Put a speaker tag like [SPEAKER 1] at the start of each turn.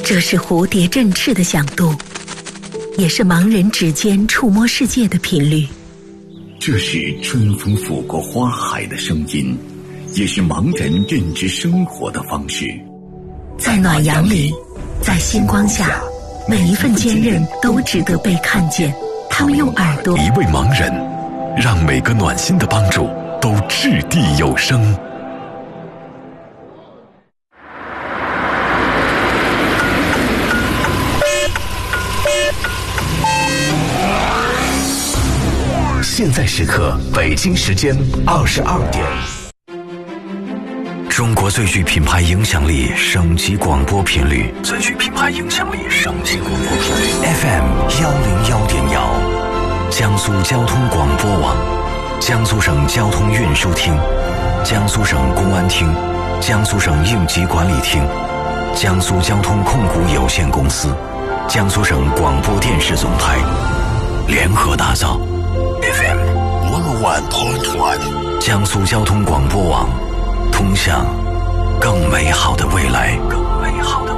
[SPEAKER 1] 这是蝴蝶振翅的响度，也是盲人指尖触摸世界的频率。
[SPEAKER 2] 这是春风拂过花海的声音，也是盲人认知生活的方式。
[SPEAKER 1] 在暖阳里，在星光下，每一份坚韧都值得被看见。他们用耳朵，
[SPEAKER 3] 一位盲人，让每个暖心的帮助都掷地有声。现在时刻，北京时间22点。中国最具品牌影响力省级广播频率，最具品牌影响力省级广播频率 FM101.1，江苏交通广播网，江苏省交通运输厅，江苏省公安厅，江苏省应急管理厅，江苏交通控股有限公司，江苏省广播电视总台联合打造 FM101.1，江苏交通广播网，通向更美好的未来。